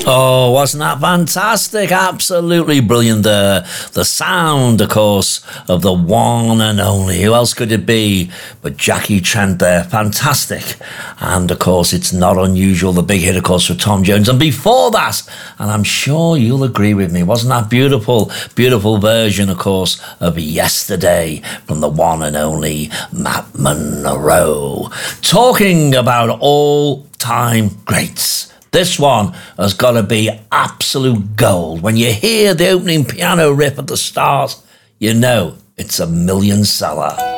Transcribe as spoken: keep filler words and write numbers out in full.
Oh, wasn't that fantastic? Absolutely brilliant. The, the sound, of course, of the one and only. Who else could it be but Jackie Trent there? Fantastic. And, of course, it's not unusual. The big hit, of course, for Tom Jones. And before that, and I'm sure you'll agree with me, wasn't that beautiful, beautiful version, of course, of Yesterday from the one and only Matt Monro. Talking about all-time greats. This one has got to be absolute gold. When you hear the opening piano riff at the start, you know it's a million seller.